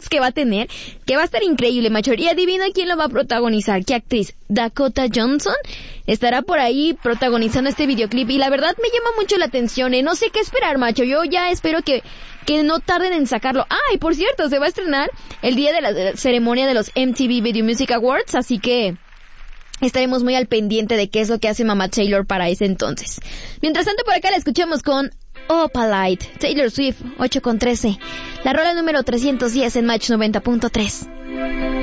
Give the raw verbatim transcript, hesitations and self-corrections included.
hits que va a tener, que va a estar increíble, macho. Y adivina quién lo va a protagonizar, qué actriz. Dakota Johnson estará por ahí protagonizando este videoclip y la verdad me llama mucho la atención, ¿eh? No sé qué esperar, macho. Yo ya espero que que no tarden en sacarlo. Ah, y por cierto, se va a estrenar el día de la, de la ceremonia de los M T V Video Music Awards, así que estaremos muy al pendiente de qué es lo que hace Mama Taylor para ese entonces. Mientras tanto, por acá la escuchamos con Opalite, Taylor Swift, ocho con trece. La rola número trescientos diez en Match noventa punto tres.